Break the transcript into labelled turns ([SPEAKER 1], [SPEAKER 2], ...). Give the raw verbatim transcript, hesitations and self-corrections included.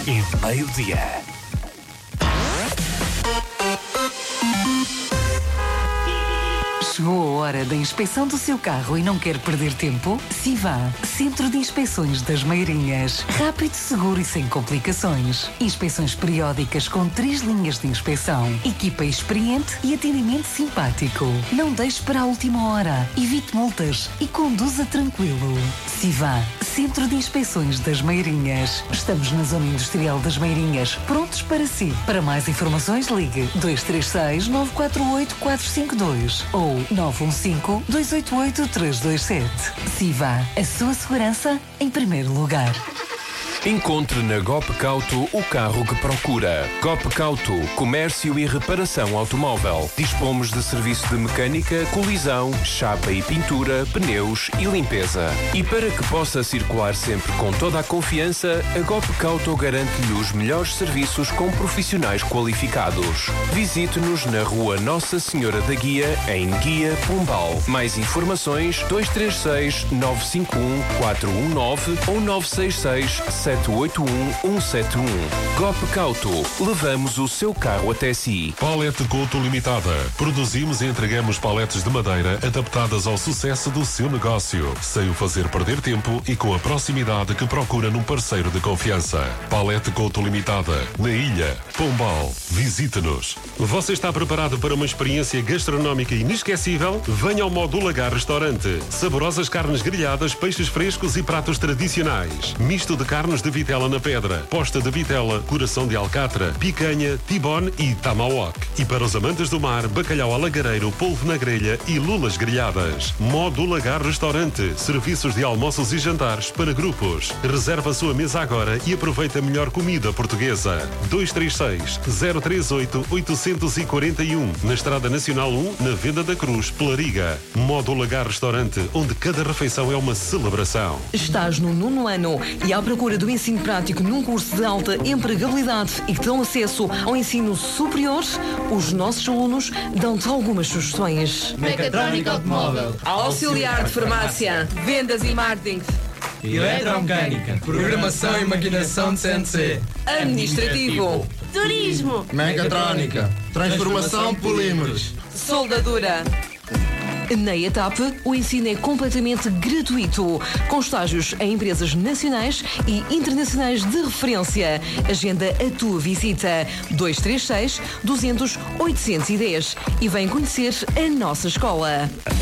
[SPEAKER 1] e meio-dia.
[SPEAKER 2] Chegou a hora da inspeção do seu carro e não quer perder tempo? Sivan, Centro de Inspeções das Meirinhas. Rápido, seguro e sem complicações. Inspeções periódicas com três linhas de inspeção. Equipa experiente e atendimento simpático. Não deixe para a última hora. Evite multas e conduza tranquilo. Sivan, Centro de Inspeções das Meirinhas. Estamos na Zona Industrial das Meirinhas, prontos para si. Para mais informações, ligue dois três seis, nove quatro oito, quatro cinco dois ou nove um cinco, dois oito oito, três dois sete. Sivan, a sua segurança em primeiro lugar.
[SPEAKER 3] Encontre na Gopcauto o carro que procura. Gopcauto, comércio e reparação automóvel. Dispomos de serviço de mecânica, colisão, chapa e pintura, pneus e limpeza. E para que possa circular sempre com toda a confiança, a Gopcauto garante-lhe os melhores serviços com profissionais qualificados. Visite-nos na rua Nossa Senhora da Guia, em Guia, Pombal. Mais informações dois três seis, nove cinco um, quatro um nove ou nove seis seis, sete oito um, um sete um. Gopcauto, levamos o seu carro até si.
[SPEAKER 4] Palete Couto Limitada. Produzimos e entregamos paletes de madeira adaptadas ao sucesso do seu negócio, sem o fazer perder tempo e com a proximidade que procura num parceiro de confiança. Palete Couto Limitada, na Ilha, Pombal. Visite-nos. Você está preparado para uma experiência gastronómica inesquecível? Venha ao Módulo Lagar Restaurante. Saborosas carnes grelhadas, peixes frescos e pratos tradicionais. Misto de carnes de vitela na pedra, posta de vitela, coração de alcatra, picanha, tibone e tomahawk. E para os amantes do mar, bacalhau alagareiro, polvo na grelha e lulas grelhadas. Módulo Lagar Restaurante. Serviços de almoços e jantares para grupos. Reserva a sua mesa agora e aproveita a melhor comida portuguesa. dois três seis, zero três oito, oito quatro um. Na Estrada Nacional um, na Venda da Cruz, Pelariga. Módulo Lagar Restaurante, onde cada refeição é uma celebração.
[SPEAKER 5] Estás no nono ano e à procura do ensino prático num curso de alta empregabilidade e que dão acesso ao ensino superior? Os nossos alunos dão-te algumas sugestões.
[SPEAKER 6] Mecatrónica automóvel,
[SPEAKER 5] Auxiliar de farmácia, vendas e marketing,
[SPEAKER 6] eletromecânica, programação e maquinação de C N C,
[SPEAKER 5] administrativo,
[SPEAKER 7] turismo,
[SPEAKER 6] mecatrónica, transformação de polímeros,
[SPEAKER 5] soldadura. Na ETAP, o ensino é completamente gratuito, com estágios em empresas nacionais e internacionais de referência. Agenda a tua visita dois três seis, duzentos, oitocentos e dez e vem conhecer a nossa escola.